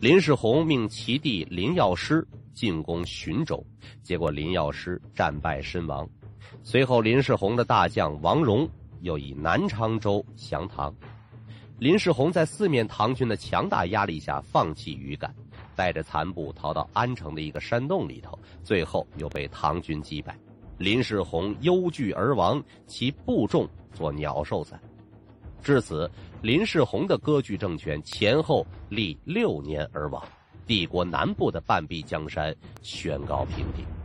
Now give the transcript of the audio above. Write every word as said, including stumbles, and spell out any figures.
林世洪命其弟林药师进攻浔州，结果林药师战败身亡。随后林世洪的大将王荣又以南昌州降唐。林世洪在四面唐军的强大压力下放弃余干，带着残部逃到安城的一个山洞里头，最后又被唐军击败。林世洪忧惧而亡，其部众作鸟兽散。至此，林世洪的割据政权前后历六年而亡，帝国南部的半壁江山宣告平定。